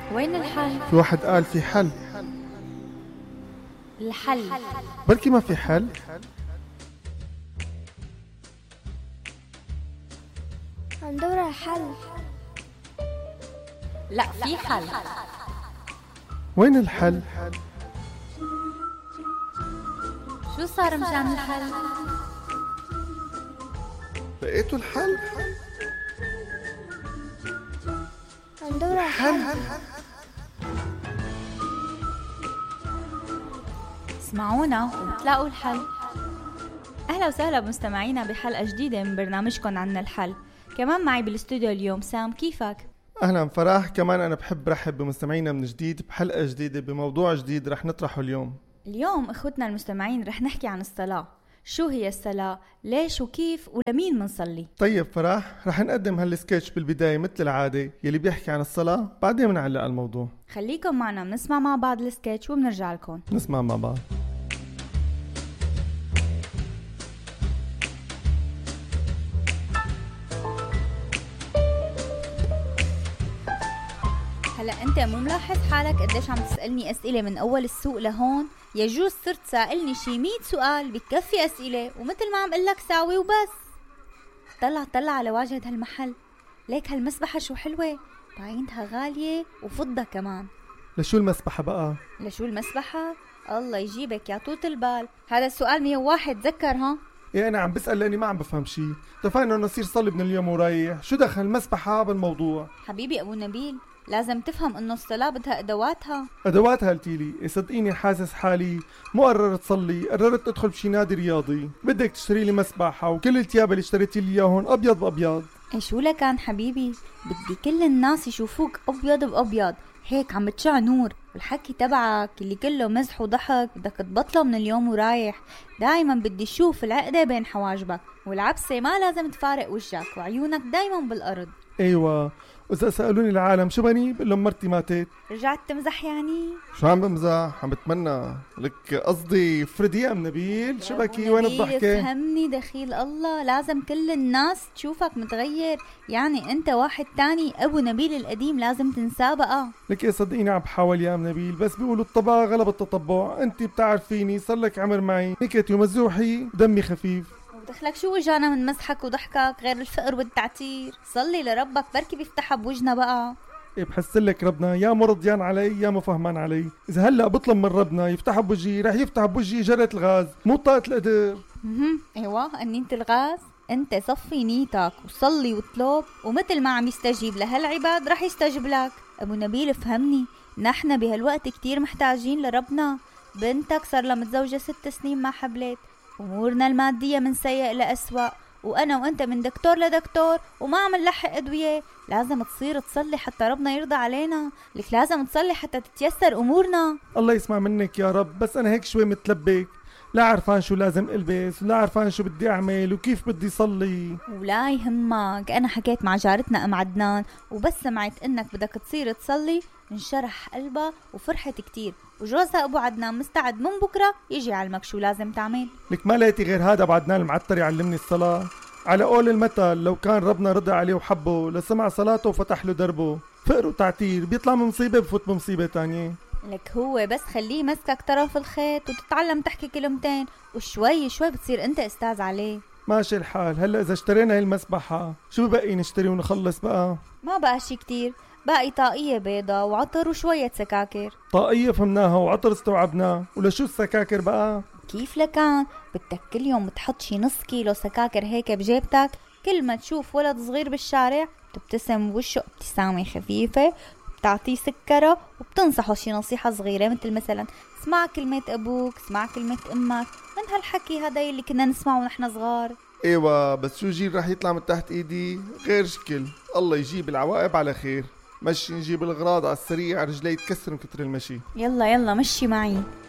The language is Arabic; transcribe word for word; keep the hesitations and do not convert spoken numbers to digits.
وين الحل؟ في واحد قال في حل. الحل بركي ما في حل. عم دور على حل. لا في حل. وين الحل؟ شو صار مشان الحل؟ لقيتوا الحل؟ عم دور على حل. اسمعونا وبتلاقوا الحل. أهلا وسهلا بمستمعينا بحلقة جديدة من برنامجكم عنا الحل. كمان معي بالاستوديو اليوم سام. كيفك؟ أهلا فرح. كمان أنا بحب رحب بمستمعينا من جديد بحلقة جديدة بموضوع جديد رح نطرحه اليوم. اليوم اخوتنا المستمعين رح نحكي عن الصلاة. شو هي الصلاة؟ ليش وكيف ولمين منصلي؟ طيب فرح، رح نقدم هالسكتش بالبداية مثل العادة يلي بيحكي عن الصلاة، بعدين بنعلق على الموضوع. خليكم معنا بنسمع مع بعض السكتش وبنرجع لكم. نسمع مع بعض. هلا انت مو ملاحظ حالك قديش عم تسألني اسئلة من اول السوق لهون؟ يجوز صرت سائلني شي مية سؤال بكفي اسئلة، ومثل ما عم قلك ساوي وبس. طلع طلع على واجهة هالمحل، ليك هالمسبحة شو حلوة، بعينتها غالية وفضة كمان. لشو المسبحة بقى؟ لشو المسبحة؟ الله يجيبك يا طوط البال، هذا السؤال مية وواحد تذكر ها؟ إيه أنا عم بسأل لأني ما عم بفهم شي. اتفقنا إنه نصير صلي من اليوم ورايح، شو دخل المسبحة بالموضوع؟ حبيبي أبو نبيل، لازم تفهم إنه الصلاة بدها أدواتها. أدواتها قلتيلي؟ إيه صدقيني حاسس حالي مو قررت صلي، قررت أدخل بشي نادي رياضي. بدك تشتري لي مسبحة وكل التياب اللي اشتريتي لي إياهم أبيض بأبيض. إيه شو لكان حبيبي؟ بدي كل الناس يشوفوك أبيض بأبيض، هيك عم تشع نور. والحكي تبعك اللي كله مزح وضحك بدك تبطله من اليوم ورايح. دايما بدي اشوف العقدة بين حواجبك، والعبسة ما لازم تفارق وجهك، وعيونك دايما بالأرض. أيوة، وإذا سألوني العالم شو بني بقول لهم مرتي ماتت. رجعت تمزح يعني؟ شو عم بمزح؟ عم بتمنى لك قصدي فريدي يا ام نبيل. شو بكي وين الضحكة؟ فهمني دخيل الله، لازم كل الناس تشوفك متغير، يعني انت واحد تاني. ابو نبيل القديم لازم تنساه بقى. لك ايه صدقيني عم بحاول يا ام نبيل، بس بيقولوا الطبع غلب التطبع. انت بتعرفيني صار لك عمر معي، نكتي ومزوحي دمي خفيف. ودخلك شو وجانا من مسحك وضحكك غير الفقر والتعتير؟ صلي لربك بركي بيفتحها بوجنا بقى. إيه بحسلك ربنا يا مرضيان علي يا مفهمان علي. اذا هلا بطلب من ربنا يفتح بوجهي رح يفتح بوجهي جرة الغاز مو طاقة القدر. اها ايوه انينة الغاز. انت صفي نيتك وصلي واطلب، ومثل ما عم يستجيب لهالعباد رح يستجيب لك. ابو نبيل فهمني، نحن بهالوقت كتير محتاجين لربنا. بنتك صار لها متزوجة ست سنين ما حبلت، امورنا المادية من سيء لأسوأ، وانا وانت من دكتور لدكتور وما عم نلحق ادوية. لازم تصير تصلي حتى ربنا يرضى علينا. لك لازم تصلي حتى تتيسر امورنا. الله يسمع منك يا رب، بس انا هيك شوي متلبك، لا عرفان شو لازم البس ولا عرفان شو بدي اعمل وكيف بدي صلي. ولا يهمك، انا حكيت مع جارتنا ام عدنان، وبس سمعت انك بدك تصير تصلي انشرح قلبها وفرحت كتير، وجوزها ابو عدنان مستعد من بكره يجي يعلمك شو لازم تعمل. لك ما لقيتي غير هذا ابو عدنان المعتر يعلمني الصلاه؟ على قول المثل لو كان ربنا رضى عليه وحبه لسمع صلاته وفتح له دربه. فقر وتعتير بيطلع من مصيبه بفوت بمصيبه تانية. لك هو بس خليه مسكك طرف الخيط وتتعلم تحكي كلمتين، وشوي شوي بتصير انت استاذ عليه. ماشي الحال. هلا اذا اشترينا هاي المسبحه شو ببقي نشتري ونخلص بقى؟ ما بقى شي كتير، باقي طاقية بيضة وعطر وشوية سكاكر. طاقية فهمناها وعطر استوعبناه، ولشو السكاكر بقى؟ كيف لكان؟ بدك كل يوم تحط شي نص كيلو سكاكر هيك بجيبتك، كل ما تشوف ولد صغير بالشارع تبتسم بوشه ابتسامة خفيفة، بتعطيه سكرة وبتنصحه شي نصيحة صغيرة، مثل مثلا اسمع كلمة ابوك، اسمع كلمة امك، من هالحكي هذا اللي كنا نسمعه ونحن صغار. ايوه بس شو جيل رح يطلع من تحت ايدي غير شكل. الله يجيب العواقب على خير. مشي نجيب الغراض على السريع، رجلي تكسر من كتر المشي. يلا يلا مشي معي.